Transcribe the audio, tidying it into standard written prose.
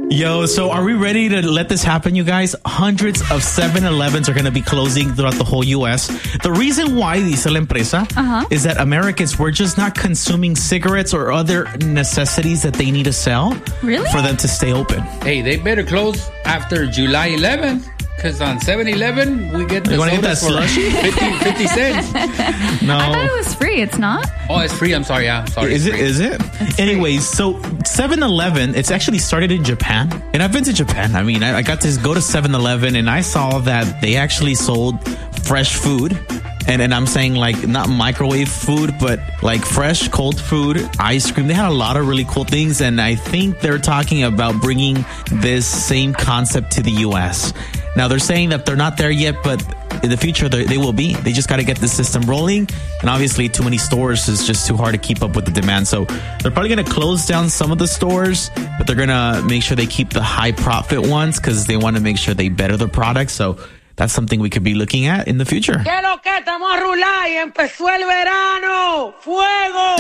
Yo, so are we ready to let this happen, you guys? Hundreds of 7-Elevens are going to be closing throughout the whole U.S. The reason why, dice la empresa, is that Americans, we're just not consuming cigarettes or other necessities that they need to sell for them to stay open. Hey, they better close after July 11th. Because on 7-Eleven, we get the sodas for 50 cents. No. I thought it was free. It's not? Oh, it's free. I'm sorry. Yeah, I'm sorry. Is it? Anyways, so 7-Eleven, it's actually started in Japan. And I've been to Japan. I mean, I got to go to 7-Eleven and I saw that they actually sold fresh food. And I'm saying like not microwave food, but like fresh, cold food, ice cream. They had a lot of really cool things. And I think they're talking about bringing this same concept to the U.S. Now, they're saying that they're not there yet, but in the future, they will be. They just got to get the system rolling. And obviously, too many stores is just too hard to keep up with the demand. So they're probably going to close down some of the stores, but they're going to make sure they keep the high profit ones because they want to make sure they better the product. So that's something we could be looking at in the future. ¿Qué lo que estamos a rular y empezó el verano? ¡Fuego!